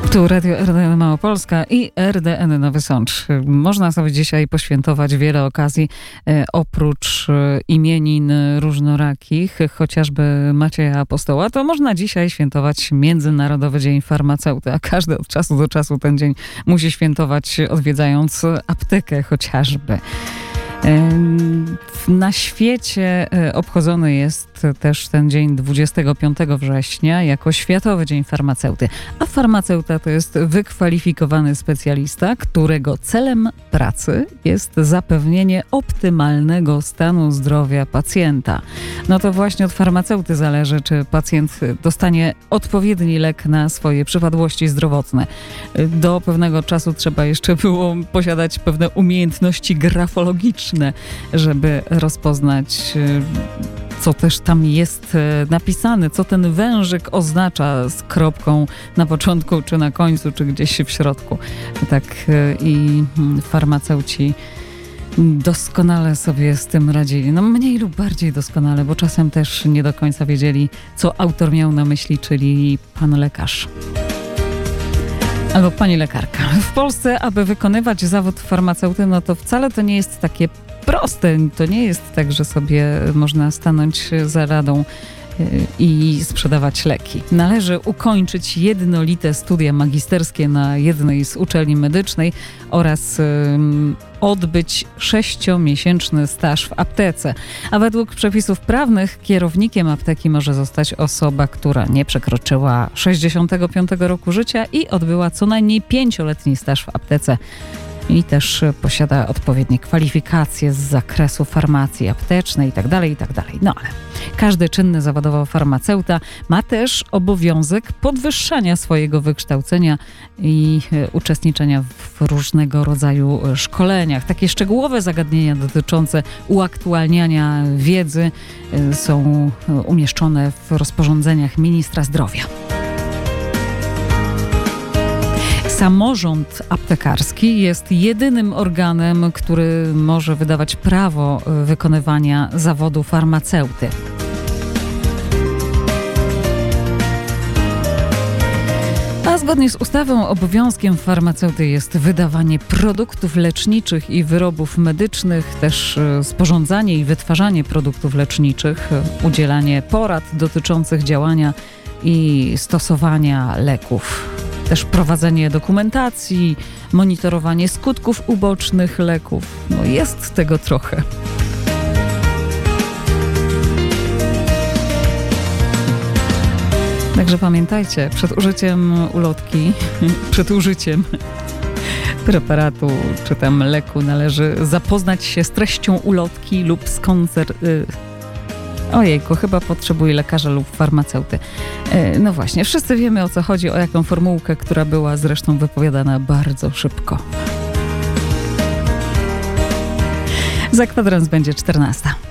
Tu Radio RDN Małopolska i RDN Nowy Sącz. Można sobie dzisiaj poświętować wiele okazji, oprócz imienin różnorakich, chociażby Macieja Apostoła, to można dzisiaj świętować Międzynarodowy Dzień Farmaceuty, a każdy od czasu do czasu ten dzień musi świętować, odwiedzając aptekę chociażby. Na świecie obchodzony jest też ten dzień 25 września jako Światowy Dzień Farmaceuty. A farmaceuta to jest wykwalifikowany specjalista, którego celem pracy jest zapewnienie optymalnego stanu zdrowia pacjenta. No to właśnie od farmaceuty zależy, czy pacjent dostanie odpowiedni lek na swoje przypadłości zdrowotne. Do pewnego czasu trzeba jeszcze było posiadać pewne umiejętności grafologiczne, żeby rozpoznać, co też tam jest napisane, co ten wężyk oznacza z kropką na początku, czy na końcu, czy gdzieś w środku. Tak i farmaceuci doskonale sobie z tym radzili. No mniej lub bardziej doskonale, bo czasem też nie do końca wiedzieli, co autor miał na myśli, czyli pan lekarz. Albo pani lekarka. W Polsce, aby wykonywać zawód farmaceuty, no to wcale to nie jest takie proste. To nie jest tak, że sobie można stanąć za radą i sprzedawać leki. Należy ukończyć jednolite studia magisterskie na jednej z uczelni medycznej oraz odbyć 6-miesięczny staż w aptece. A według przepisów prawnych kierownikiem apteki może zostać osoba, która nie przekroczyła 65 roku życia i odbyła co najmniej 5-letni staż w aptece. I też posiada odpowiednie kwalifikacje z zakresu farmacji aptecznej itd. No ale każdy czynny zawodowo farmaceuta ma też obowiązek podwyższania swojego wykształcenia i uczestniczenia w różnego rodzaju szkoleniach. Takie szczegółowe zagadnienia dotyczące uaktualniania wiedzy są umieszczone w rozporządzeniach ministra zdrowia. Samorząd aptekarski jest jedynym organem, który może wydawać prawo wykonywania zawodu farmaceuty. A zgodnie z ustawą obowiązkiem farmaceuty jest wydawanie produktów leczniczych i wyrobów medycznych, też sporządzanie i wytwarzanie produktów leczniczych, udzielanie porad dotyczących działania i stosowania leków. Też prowadzenie dokumentacji, monitorowanie skutków ubocznych leków. No jest tego trochę. Także pamiętajcie, przed użyciem ulotki, przed użyciem preparatu czy tam leku należy zapoznać się z treścią ulotki lub z Ojejku, chyba potrzebuje lekarza lub farmaceuty. No właśnie, wszyscy wiemy, o co chodzi, o jaką formułkę, która była zresztą wypowiadana bardzo szybko. Za kwadrans będzie 14.